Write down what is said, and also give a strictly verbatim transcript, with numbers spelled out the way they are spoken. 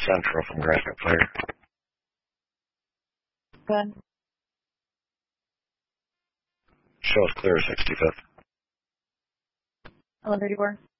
Central from Graphic Player. Good. Shows clear sixty-fifth. eleven thirty-four.